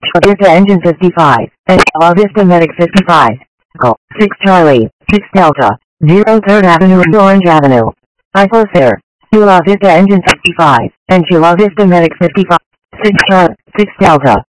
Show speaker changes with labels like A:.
A: Chula Vista Engine 55, and Chula Vista Medic 55. Go 6 Charlie, 6 Delta, 0 3rd Avenue and Orange Avenue. Eiffel Fair, Chula Vista Engine 55, and Chula Vista Medic 55. 6 Charlie, 6 Delta,